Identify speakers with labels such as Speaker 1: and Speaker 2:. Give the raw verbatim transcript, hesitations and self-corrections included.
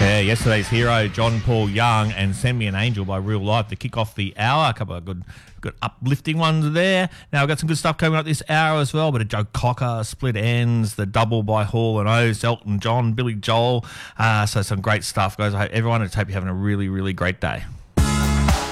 Speaker 1: Yeah, yesterday's hero, John Paul Young, and Send Me an Angel by Real Life to kick off the hour. A couple of good good uplifting ones there. Now, we've got some good stuff coming up this hour as well. But a Joe Cocker, Split Ends, the double by Hall and Oates, Elton John, Billy Joel. Uh, so some great stuff, guys. I hope everyone, I hope you're having a really, really great day.